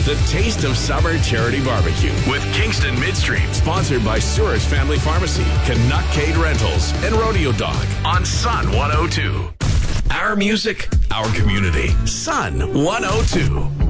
The Taste of Summer Charity Barbecue with Kingston Midstream, sponsored by Sewer's Family Pharmacy, Canuckade Rentals, and Rodeo Dog on Sun 102. Our music, our community. Sun 102.